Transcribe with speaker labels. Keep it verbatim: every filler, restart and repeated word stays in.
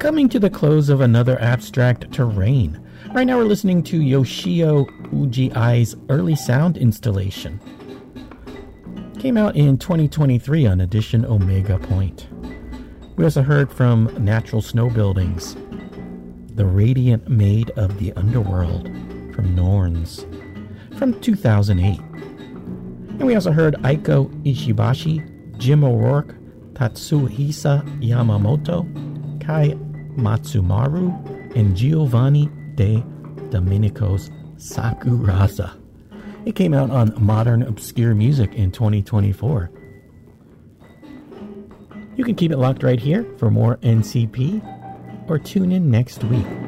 Speaker 1: coming to the close of another Abstract Terrain. Right now we're listening to Yoshio Ujii's early sound installation. Came out in twenty twenty-three on Edition Omega Point. We also heard from Natural Snow Buildings, The Radiant Maid of the Underworld from Norns from two thousand eight. And we also heard Aiko Ishibashi, Jim O'Rourke, Tatsuhisa Yamamoto, Kai Matsumaru, and Giovanni de Domenico's Sakuraza. It came out on Modern Obscure Music in twenty twenty-four. You can keep it locked right here for more N C P, or tune in next week